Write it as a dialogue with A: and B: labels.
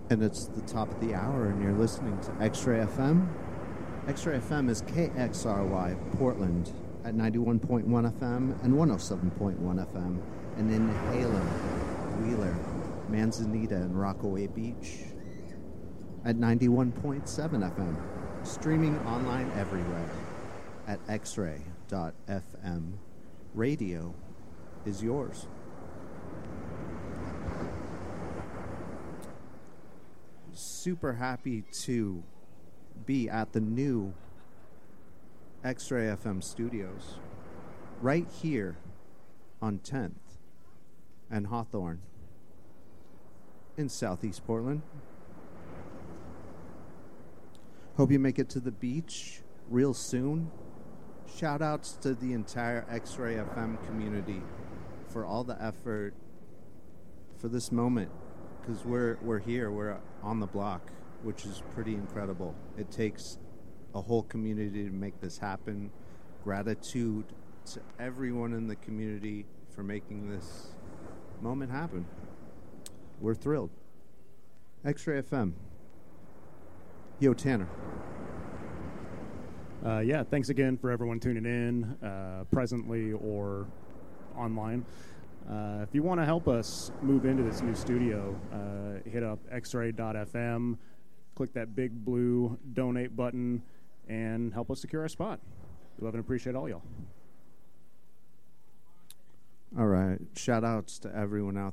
A: And it's the top of the hour, and you're listening to X-Ray FM. X-Ray FM is KXRY Portland at 91.1 FM and 107.1 FM, and in Halem, Wheeler, Manzanita, and Rockaway Beach at 91.7 FM. Streaming online everywhere at xray.fm. Radio is yours. Super happy to be at the new X-Ray FM studios right here on 10th and Hawthorne in Southeast Portland. Hope you make it to the beach real soon. Shout outs to the entire X-Ray FM community for all the effort for this moment, because we're here, we're on the block, which is pretty incredible. It takes a whole community to make this happen. Gratitude to everyone in the community for making this moment happen. We're thrilled. X-Ray FM. Yo, Tanner.
B: Yeah, thanks again for everyone tuning in, presently or online. If you want to help us move into this new studio, hit up xray.fm, click that big blue donate button, and help us secure our spot. We love and appreciate all y'all.
A: All right. Shout outs to everyone out